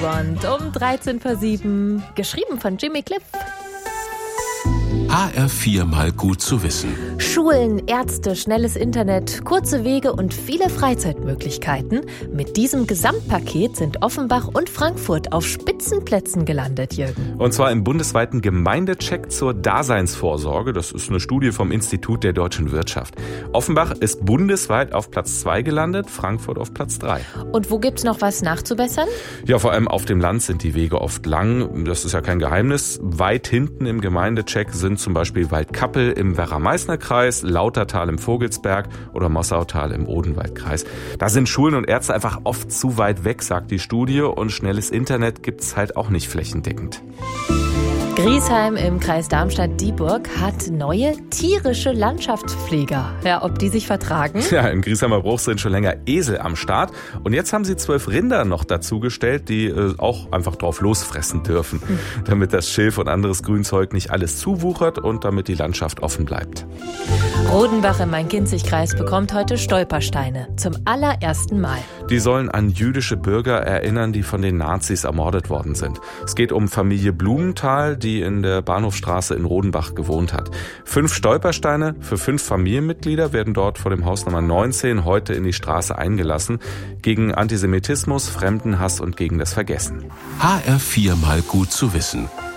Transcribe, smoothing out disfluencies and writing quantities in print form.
Want um 13:07. Geschrieben von Jimmy Cliff. HR4 mal gut zu wissen. Schulen, Ärzte, schnelles Internet, kurze Wege und viele Freizeitmöglichkeiten. Mit diesem Gesamtpaket sind Offenbach und Frankfurt auf Spitzenplätzen gelandet, Jürgen. Und zwar im bundesweiten Gemeindecheck zur Daseinsvorsorge. Das ist eine Studie vom Institut der deutschen Wirtschaft. Offenbach ist bundesweit auf Platz 2 gelandet, Frankfurt auf Platz 3. Und wo gibt's noch was nachzubessern? Ja, vor allem auf dem Land sind die Wege oft lang. Das ist ja kein Geheimnis. Weit hinten im Gemeindecheck sind zum Beispiel Waldkappel im Werra-Meißner-Kreis, Lautertal im Vogelsberg oder Mossautal im Odenwaldkreis. Da sind Schulen und Ärzte einfach oft zu weit weg, sagt die Studie, und schnelles Internet gibt's halt auch nicht flächendeckend. Griesheim im Kreis Darmstadt-Dieburg hat neue tierische Landschaftspfleger. Ja, ob die sich vertragen? Ja, im Griesheimer Bruch sind schon länger Esel am Start. Und jetzt haben sie 12 Rinder noch dazugestellt, die auch einfach drauf losfressen dürfen. Damit das Schilf und anderes Grünzeug nicht alles zuwuchert und damit die Landschaft offen bleibt. Rodenbach im Main-Kinzig-Kreis bekommt heute Stolpersteine. Zum allerersten Mal. Die sollen an jüdische Bürger erinnern, die von den Nazis ermordet worden sind. Es geht um Familie Blumenthal, die in der Bahnhofstraße in Rodenbach gewohnt hat. 5 Stolpersteine für 5 Familienmitglieder werden dort vor dem Haus Nummer 19 heute in die Straße eingelassen. Gegen Antisemitismus, Fremdenhass und gegen das Vergessen. HR4 mal gut zu wissen.